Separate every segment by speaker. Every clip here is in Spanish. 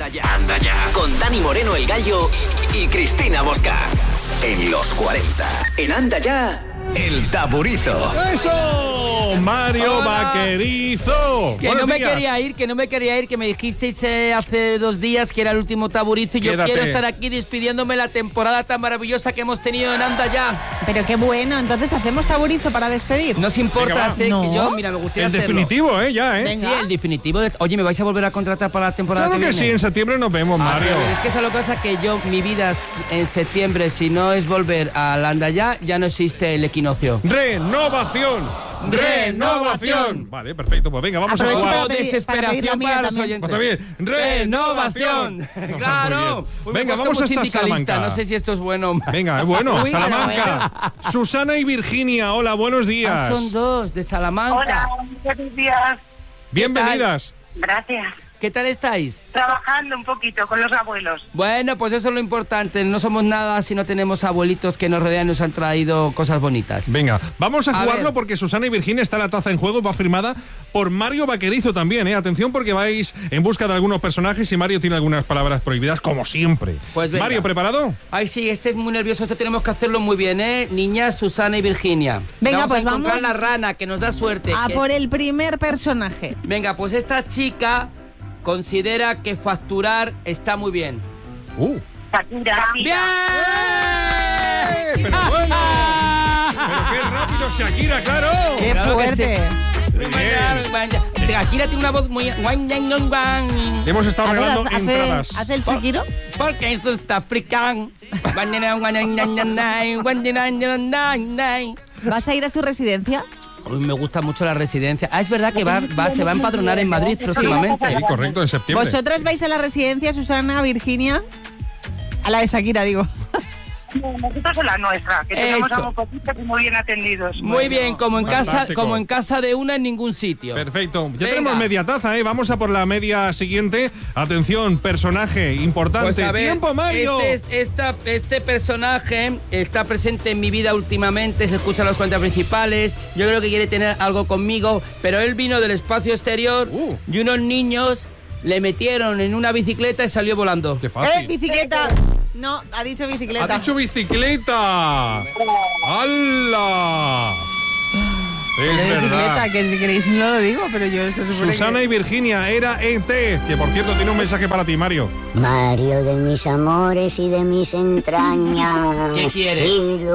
Speaker 1: Anda ya. Con Dani Moreno, el Gallo, y Cristina Mosca. En los 40. En Anda ya, el Taburizo.
Speaker 2: ¡Eso! Mario Vaquerizo.
Speaker 3: Que no me quería ir, que me dijisteis hace 2 días que era el último Taburizo y yo quiero estar aquí despidiéndome la temporada tan maravillosa que hemos tenido en Anda ya.
Speaker 4: Pero qué bueno, entonces hacemos Taburizo para despedir.
Speaker 3: No os importa, sé que yo, mira, me gustaría
Speaker 2: el
Speaker 3: hacerlo.
Speaker 2: Definitivo, ya,
Speaker 3: Sí, el definitivo. Oye, ¿me vais a volver a contratar para la temporada
Speaker 2: claro
Speaker 3: que
Speaker 2: que
Speaker 3: viene?
Speaker 2: sí, en septiembre nos vemos, Mario.
Speaker 3: Es que esa es la cosa que yo, mi vida en septiembre, si no es volver a Anda ya no existe el equinoccio.
Speaker 2: ¡Renovación! Vale, perfecto, pues venga, vamos a jugar.
Speaker 3: Desesperación para los oyentes.
Speaker 2: Pues también, renovación.
Speaker 3: Claro.
Speaker 2: Venga, vamos hasta Salamanca.
Speaker 3: No sé si esto es bueno.
Speaker 2: Venga, es bueno, Salamanca. Susana y Virginia, hola, buenos días.
Speaker 3: Son 2 de Salamanca.
Speaker 5: Hola, buenos días.
Speaker 2: Bienvenidas.
Speaker 5: Gracias.
Speaker 3: ¿Qué tal estáis?
Speaker 5: Trabajando un poquito con los abuelos.
Speaker 3: Bueno, pues eso es lo importante. No somos nada si no tenemos abuelitos que nos rodean y nos han traído cosas bonitas.
Speaker 2: Venga, vamos a jugarlo
Speaker 3: ver.
Speaker 2: porque Susana y Virginia está la taza en juego, va firmada por Mario Vaquerizo también, Atención porque vais en busca de algunos personajes y Mario tiene algunas palabras prohibidas, como siempre.
Speaker 3: Pues venga.
Speaker 2: Mario, ¿preparado?
Speaker 3: Ay, sí, este es muy nervioso, esto tenemos que hacerlo muy bien, Niñas, Susana y Virginia.
Speaker 4: Venga,
Speaker 3: vamos
Speaker 4: pues
Speaker 3: a encontrar
Speaker 4: vamos
Speaker 3: la rana, que nos da suerte.
Speaker 4: A por el primer personaje.
Speaker 3: Venga, pues esta chica considera que facturar está muy bien.
Speaker 5: Shakira.
Speaker 3: ¡Bien!
Speaker 2: ¡Pero bueno! ¡Pero qué rápido, Shakira, claro!
Speaker 4: ¡Qué
Speaker 3: Claro que
Speaker 4: fuerte!
Speaker 3: Shakira tiene una voz muy...
Speaker 2: Hemos estado
Speaker 4: A ver,
Speaker 2: regalando entradas.
Speaker 4: ¿Hace el Shakiro?
Speaker 3: Porque eso está africano.
Speaker 4: ¿Vas a ir a su residencia?
Speaker 3: Uy, me gusta mucho la residencia. Es verdad que se va a empadronar en Madrid próximamente.
Speaker 2: Sí, correcto, en septiembre.
Speaker 4: ¿Vosotras vais a la residencia, Susana, Virginia? A la de Shakira, digo.
Speaker 5: Nosotros en la nuestra, que tenemos
Speaker 3: Eso.
Speaker 5: a un poquito y muy bien atendidos.
Speaker 3: Muy bien, como
Speaker 2: Fantástico.
Speaker 3: en casa de una en ningún sitio.
Speaker 2: Perfecto. Ya
Speaker 3: Venga.
Speaker 2: tenemos media taza, Vamos a por la media siguiente. Atención, personaje importante.
Speaker 3: Pues a ver,
Speaker 2: ¡Tiempo, Mario!
Speaker 3: Este personaje está presente en mi vida últimamente, se escucha los 40 principales, yo creo que quiere tener algo conmigo, pero él vino del espacio exterior y unos niños le metieron en una bicicleta y salió volando.
Speaker 2: ¡Qué fácil!
Speaker 4: Bicicleta. No, ha dicho bicicleta.
Speaker 2: ¡Ha dicho bicicleta! ¡Hala! Es
Speaker 4: Bicicleta,
Speaker 2: verdad.
Speaker 4: que si queréis no lo digo, pero yo se supone
Speaker 2: Susana
Speaker 4: que...
Speaker 2: y Virginia, era ET, que por cierto tiene un mensaje para ti, Mario.
Speaker 6: Mario de mis amores y de mis entrañas.
Speaker 3: ¿Qué quieres?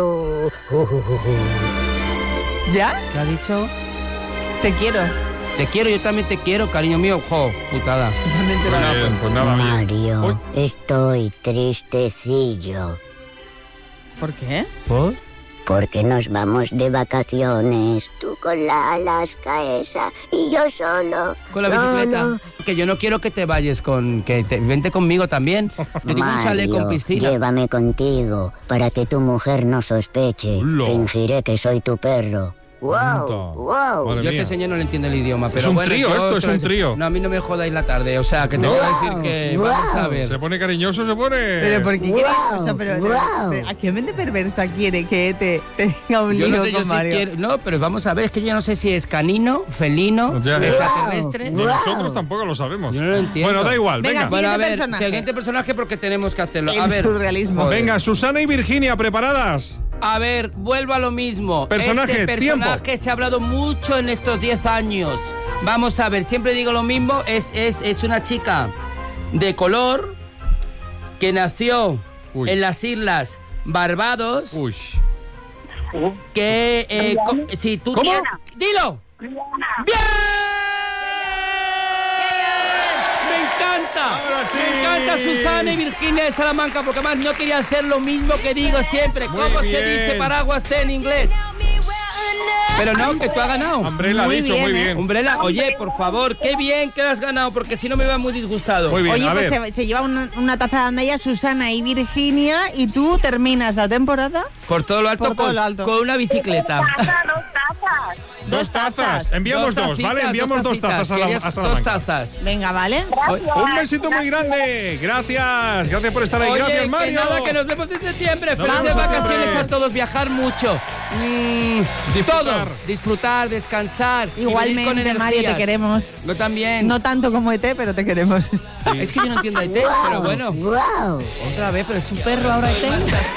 Speaker 4: ¿Ya?
Speaker 3: ¿Qué ha dicho?
Speaker 4: Te quiero.
Speaker 3: Te quiero, yo también te quiero, cariño mío. Jo, putada.
Speaker 2: Pues nada, bien.
Speaker 6: Mario,
Speaker 2: Uy.
Speaker 6: estoy tristecillo.
Speaker 4: ¿Por qué?
Speaker 3: ¿Por?
Speaker 6: Porque nos vamos de vacaciones. Tú con la Alaska esa y yo solo.
Speaker 3: Con la bicicleta. Que yo no quiero que te vayas vente conmigo también. Te digo un chalet con piscina.
Speaker 6: Llévame contigo para que tu mujer no sospeche.
Speaker 2: Hola.
Speaker 6: Fingiré que soy tu perro. ¡Wow! ¡Wow!
Speaker 2: Madre
Speaker 3: Yo
Speaker 2: mía.
Speaker 3: este señor no le entiendo el idioma, pero
Speaker 2: un
Speaker 3: bueno,
Speaker 2: trío,
Speaker 3: yo
Speaker 2: esto es un trío.
Speaker 3: No, a mí no me jodáis la tarde, o sea, que te voy a decir que vamos a ver.
Speaker 2: Se pone cariñoso, se pone.
Speaker 4: Pero ¿por qué quiere? O sea, pero
Speaker 6: Guau.
Speaker 4: ¿a qué mente perversa quiere que te tenga un
Speaker 3: Yo
Speaker 4: lío
Speaker 3: no sé, yo
Speaker 4: con
Speaker 3: sí
Speaker 4: Mario?
Speaker 3: quiero, no, pero vamos a ver, es que yo no sé si es canino, felino,
Speaker 2: Ya.
Speaker 3: extraterrestre.
Speaker 2: Ni nosotros tampoco lo sabemos.
Speaker 3: Yo no lo entiendo.
Speaker 2: Bueno, da igual,
Speaker 4: Venga,
Speaker 2: venga.
Speaker 4: sí.
Speaker 3: Bueno, a ver,
Speaker 4: personaje.
Speaker 3: siguiente personaje porque tenemos que hacerlo. A
Speaker 4: El
Speaker 3: ver,
Speaker 4: surrealismo.
Speaker 3: joder.
Speaker 2: Venga, Susana y Virginia, ¿preparadas?
Speaker 3: A ver, vuelvo a lo mismo.
Speaker 2: Personaje,
Speaker 3: este personaje se ha hablado mucho en estos 10 años. Vamos a ver, siempre digo lo mismo. Es una chica de color que nació
Speaker 2: Uy.
Speaker 3: en las Islas Barbados.
Speaker 2: Uy.
Speaker 3: Que, si tú
Speaker 2: ¿Cómo?
Speaker 3: ¡Dilo! ¡Bien! ¡Me encanta!
Speaker 2: Ahora sí.
Speaker 3: Me encanta Susana y Virginia de Salamanca, porque además no quería hacer lo mismo que digo siempre.
Speaker 2: Muy
Speaker 3: ¿Cómo se
Speaker 2: bien.
Speaker 3: dice paraguas en inglés? Pero no, que tú has ganado.
Speaker 2: Umbrella ha
Speaker 4: Muy
Speaker 2: dicho,
Speaker 4: bien,
Speaker 2: muy
Speaker 4: ¿eh?
Speaker 2: bien.
Speaker 3: Umbrella, oye, por favor, qué bien que has ganado, porque si no me iba muy disgustado.
Speaker 2: Muy bien,
Speaker 4: Oye,
Speaker 2: a
Speaker 4: pues
Speaker 2: ver.
Speaker 4: se lleva una taza de andalla Susana y Virginia y tú terminas la temporada
Speaker 3: Por todo lo alto,
Speaker 4: Por todo lo alto.
Speaker 3: con una bicicleta.
Speaker 5: Taza, no taza.
Speaker 2: 2 tazas. Enviamos 2, ¿vale? Enviamos 2 tazas a
Speaker 3: Querías
Speaker 2: Salamanca.
Speaker 3: 2 tazas.
Speaker 4: Venga, ¿vale?
Speaker 2: Un besito muy grande. Gracias. Gracias por estar ahí.
Speaker 3: Oye,
Speaker 2: Gracias, Mario.
Speaker 3: que nada, que nos vemos en septiembre.
Speaker 2: Nos
Speaker 3: Felices
Speaker 2: vemos en
Speaker 3: vacaciones
Speaker 2: septiembre.
Speaker 3: a todos. Viajar mucho.
Speaker 2: Disfrutar.
Speaker 3: Todo. Disfrutar, descansar. y venir con
Speaker 4: Igualmente, Mario, te
Speaker 3: energías.
Speaker 4: queremos.
Speaker 3: Yo también.
Speaker 4: No tanto como ET, pero te queremos.
Speaker 3: Es que yo no entiendo de té, pero bueno.
Speaker 6: Wow.
Speaker 3: Otra vez, pero es un perro ahora ET.